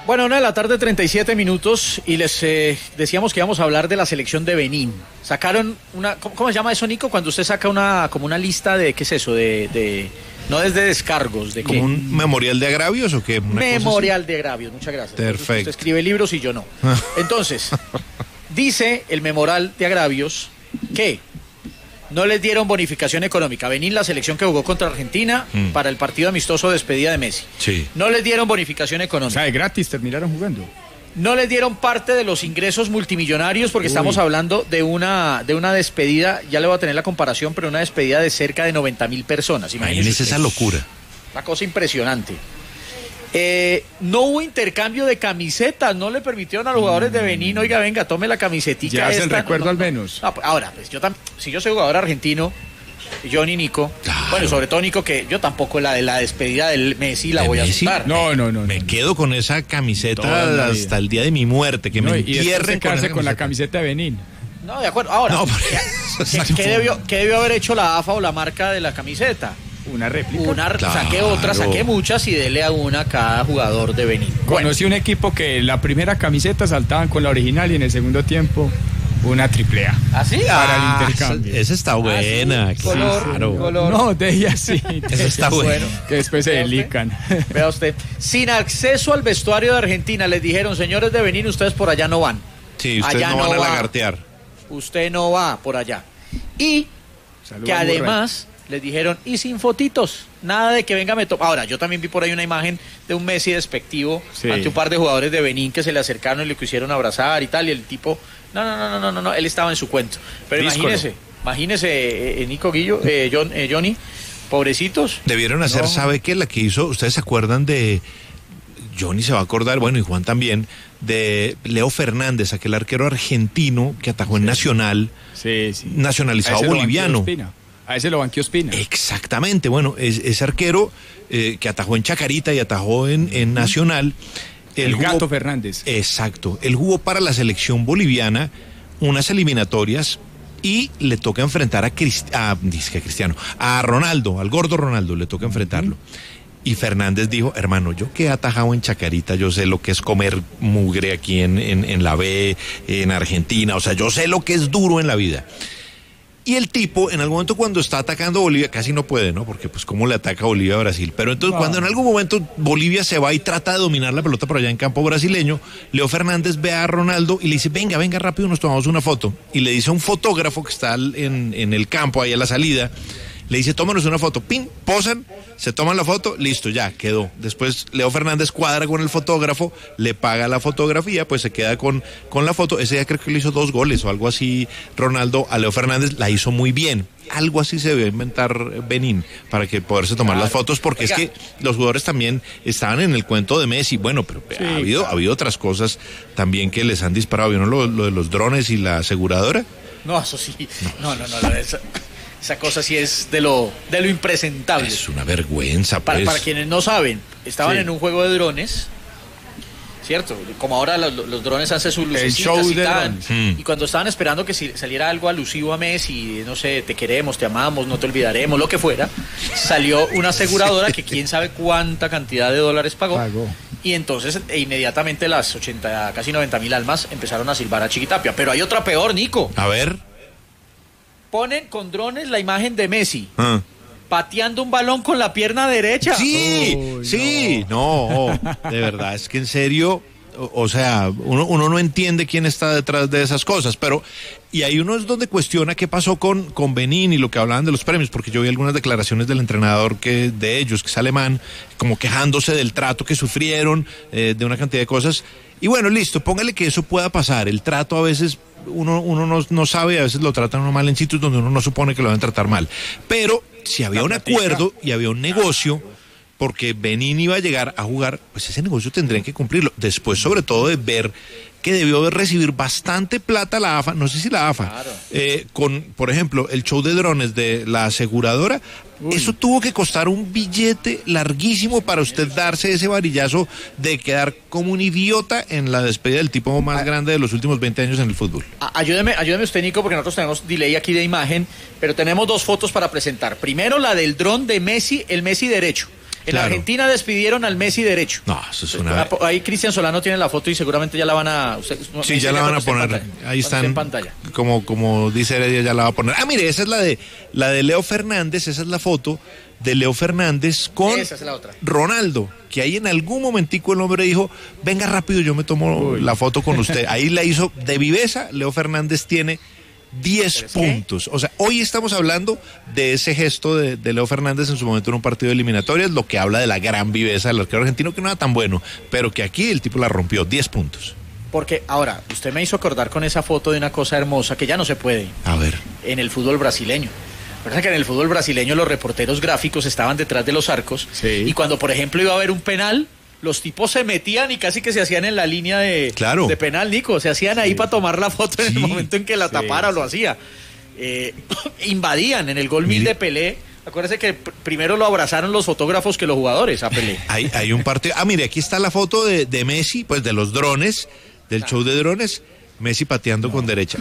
Bueno, 1:37 p.m. y les decíamos que íbamos a hablar de la selección de Benín. Sacaron una, ¿cómo se llama eso, Nico? Cuando usted saca como una lista de, ¿qué es eso? No es de descargos, ¿de ¿como qué? un memorial de agravios o qué? Memorial de agravios, muchas gracias. Perfecto. Usted escribe libros y yo no. Entonces, dice el memorial de agravios que no les dieron bonificación económica. Benín, la selección que jugó contra Argentina para el partido amistoso de despedida de Messi. Sí. No les dieron bonificación O económica. sea, de gratis terminaron jugando. No les dieron parte de los ingresos multimillonarios porque estamos hablando de una despedida, ya le voy a tener la comparación, pero una despedida de cerca de 90.000 personas. Imagínese esa locura. Una cosa impresionante. No hubo intercambio de camisetas, no le permitieron a los jugadores de Benín, oiga, venga, tome la camisetica. Ya es el esta. recuerdo al menos. No, ahora, pues si yo soy jugador argentino, Johnny, Nico, claro. Bueno, sobre todo Nico, que yo tampoco la de la despedida del Messi la voy a aceptar. No. Me quedo con esa camiseta hasta el día de mi muerte, que me entierren con la camiseta de Benín. No, de acuerdo. Ahora, No, ¿qué debió haber hecho la AFA o la marca de la camiseta? Una réplica. Saqué otra, saqué muchas y dele a una a cada jugador de Benín. Conocí un equipo que la primera camiseta saltaban con la original y en el segundo tiempo una AAA. ¿Ah, sí? Para el intercambio. Esa está buena, sí. Claro. Color. No, de ella sí. Esa está buena. Que después se delican. Vea usted. Sin acceso al vestuario de Argentina, les dijeron, señores de Benín, ustedes por allá no van. Sí, ustedes allá no van a va. lagartear. Usted no va por allá. Y Saludos que además les dijeron, y sin fotitos, nada de que venga me toque. Ahora, yo también vi por ahí una imagen de un Messi despectivo ante un par de jugadores de Benín que se le acercaron y le quisieron abrazar y tal, y el tipo, no, él estaba en su cuento. Pero imagínese, Nico Guillo, Johnny, pobrecitos. Debieron hacer, ¿sabe qué? La que hizo, ¿ustedes se acuerdan de... Johnny se va a acordar, bueno, y Juan también, de Leo Fernández, aquel arquero argentino que atajó en Nacional, nacionalizado boliviano. A ese lo banqueó Ospina. Exactamente, bueno, ese arquero que atajó en Chacarita y atajó en Nacional. El Gato Fernández. Exacto, él jugó para la selección boliviana unas eliminatorias y le toca enfrentar a Ronaldo, al gordo Ronaldo, le toca enfrentarlo. Y Fernández dijo, hermano, yo que he atajado en Chacarita, yo sé lo que es comer mugre aquí en la B, en Argentina, o sea, yo sé lo que es duro en la vida. Y el tipo, en algún momento cuando está atacando a Bolivia, casi no puede, ¿no? Porque pues cómo le ataca a Bolivia a Brasil. Pero entonces cuando en algún momento Bolivia se va y trata de dominar la pelota por allá en campo brasileño, Leo Fernández ve a Ronaldo y le dice, venga rápido, nos tomamos una foto. Y le dice a un fotógrafo que está en el campo, ahí a la salida, le dice, tómanos una foto, pin, posan, se toman la foto, listo, ya, quedó. Después Leo Fernández cuadra con el fotógrafo, le paga la fotografía, pues se queda con la foto. Ese día creo que le hizo 2 goles o algo así, Ronaldo a Leo Fernández, la hizo muy bien. Algo así se debió inventar Benín para que poderse tomar las fotos, porque es que los jugadores también estaban en el cuento de Messi. Bueno, pero ha habido otras cosas también que les han disparado. ¿Vieron lo de los drones y la aseguradora? No, eso sí. No. Esa cosa sí es de lo impresentable. Es una vergüenza, pues. Para quienes no saben, estaban en un juego de drones, ¿cierto? Como ahora los drones hacen sus lucecitas y tal. Y cuando estaban esperando que saliera algo alusivo a Messi, no sé, te queremos, te amamos, no te olvidaremos, lo que fuera, salió una aseguradora que quién sabe cuánta cantidad de dólares pagó. Y entonces inmediatamente las 80, casi 90.000 almas empezaron a silbar a Chiquitapia. Pero hay otra peor, Nico. A ver. Ponen con drones la imagen de Messi pateando un balón con la pierna derecha. Sí, no, de verdad, es que en serio, o sea, uno no entiende quién está detrás de esas cosas, pero, y ahí uno es donde cuestiona qué pasó con Benín y lo que hablaban de los premios, porque yo vi algunas declaraciones del entrenador de ellos, que es alemán, como quejándose del trato que sufrieron, de una cantidad de cosas, y bueno, listo, póngale que eso pueda pasar, el trato a veces uno no sabe, a veces lo tratan uno mal en sitios donde uno no supone que lo deben tratar mal, pero si había un acuerdo y había un negocio, porque Benín iba a llegar a jugar, pues ese negocio tendrían que cumplirlo, después sobre todo de ver que debió recibir bastante plata la AFA, no sé si la AFA, con, por ejemplo, el show de drones de la aseguradora, eso tuvo que costar un billete larguísimo para usted darse ese varillazo de quedar como un idiota en la despedida del tipo más grande de los últimos 20 años en el fútbol. Ayúdeme usted, Nico, porque nosotros tenemos delay aquí de imagen, pero tenemos 2 fotos para presentar. Primero la del dron de Messi, el Messi derecho. En Argentina despidieron al Messi derecho. No, eso es una... Ahí Cristian Solano tiene la foto y seguramente ya la van a... Sí, ya la van a poner. Ahí están. En pantalla. Como dice Heredia, ya la va a poner. Ah, mire, esa es la de Leo Fernández, esa es la foto de Leo Fernández con Ronaldo, que ahí en algún momentico el hombre dijo, venga rápido, yo me tomo la foto con usted. Ahí la hizo de viveza. Leo Fernández tiene 10 puntos. O sea, hoy estamos hablando de ese gesto de Leo Fernández en su momento en un partido de eliminatorias, lo que habla de la gran viveza del arquero argentino, que no era tan bueno, pero que aquí el tipo la rompió. 10 puntos. Porque ahora, usted me hizo acordar con esa foto de una cosa hermosa que ya no se puede. A ver. En el fútbol brasileño. Recuerda que en el fútbol brasileño los reporteros gráficos estaban detrás de los arcos, y cuando por ejemplo iba a haber un penal, los tipos se metían y casi que se hacían en la línea de penal, Nico, se hacían ahí para tomar la foto en el momento en que la tapara o lo hacía. Invadían en el gol 1000 de Pelé. Acuérdese que primero lo abrazaron los fotógrafos que los jugadores a Pelé. Hay un partido. Ah, mire, aquí está la foto de Messi, pues de los drones, del show de drones. Messi pateando con derecha.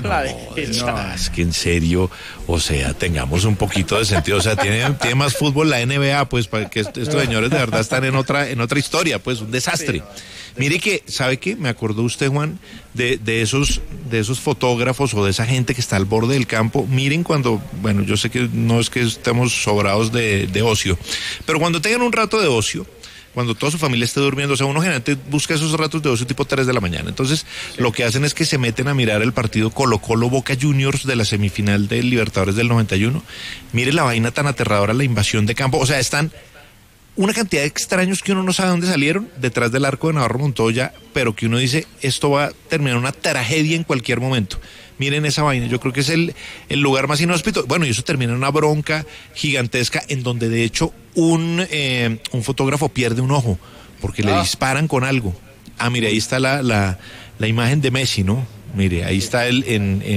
Es que en serio, o sea, tengamos un poquito de sentido. O sea, tiene más fútbol la NBA, pues, para que estos señores de verdad están en otra historia, pues, un desastre. Mire que, ¿sabe qué? Me acordó usted, Juan, de esos fotógrafos o de esa gente que está al borde del campo. Miren cuando, bueno, yo sé que no es que estemos sobrados de ocio, pero cuando tengan un rato de ocio, cuando toda su familia esté durmiendo, o sea, uno generalmente busca esos ratos de ocio tipo 3 de la mañana. Entonces, lo que hacen es que se meten a mirar el partido Colo-Colo Boca Juniors de la semifinal del Libertadores del 91. Mire la vaina tan aterradora, la invasión de campo. O sea, están una cantidad de extraños que uno no sabe dónde salieron, detrás del arco de Navarro Montoya, pero que uno dice, esto va a terminar una tragedia en cualquier momento. Miren esa vaina, yo creo que es el lugar más inhóspito. Bueno, y eso termina en una bronca gigantesca en donde de hecho un fotógrafo pierde un ojo porque le disparan con algo. Ah, mire, ahí está la imagen de Messi, ¿no? Mire, ahí está él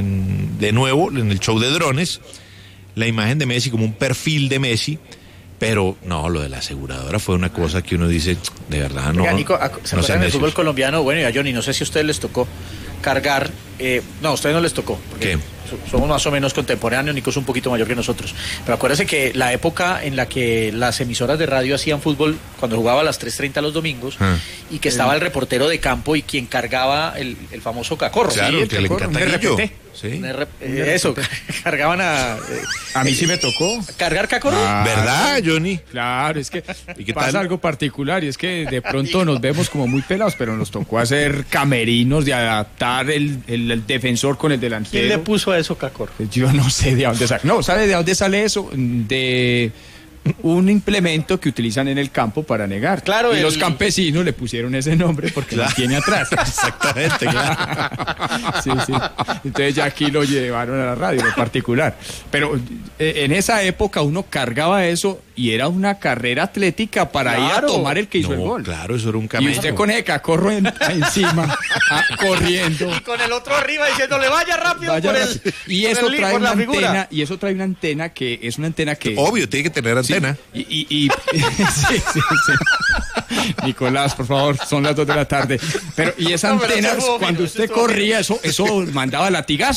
de nuevo en el show de drones, la imagen de Messi como un perfil de Messi. Pero no, lo de la aseguradora fue una cosa que uno dice, de verdad, no. Oiga, Nico, ¿se acuerdan del fútbol colombiano? Bueno, y a Johnny, no sé si a ustedes les tocó cargar, no, a ustedes no les tocó, porque somos más o menos contemporáneos, Nico es un poquito mayor que nosotros, pero acuérdense que la época en la que las emisoras de radio hacían fútbol, cuando jugaba a las 3:30 los domingos, y que estaba el reportero de campo y quien cargaba el famoso cacorro. Claro, que le encanta Sí. Eso, cargaban a mí sí me tocó. ¿Cargar cacorro? ¿Verdad, Johnny? Claro, es que pasa algo particular y es que de pronto nos vemos como muy pelados, pero nos tocó hacer camerinos de adaptar el defensor con el delantero. ¿Quién le puso a eso cacorro? Yo no sé de dónde sale. No, ¿sabe de dónde sale eso? De un implemento que utilizan en el campo para negar. Claro, y los campesinos le pusieron ese nombre porque lo tiene atrás. Exactamente, claro. Sí. Entonces ya aquí lo llevaron a la radio, en particular. Pero en esa época uno cargaba eso y era una carrera atlética para ir a tomar el que hizo el gol. Claro, eso era un camino. Y usted con el cacorro encima, corriendo. Y con el otro arriba diciéndole, vaya rápido. Y eso trae una antena, y eso trae una antena que es una antena que... Obvio, tiene que tener antena. Sí. Nicolás, por favor, son las 2 de la tarde. Y esa antena, cuando usted corría, eso mandaba latigazos.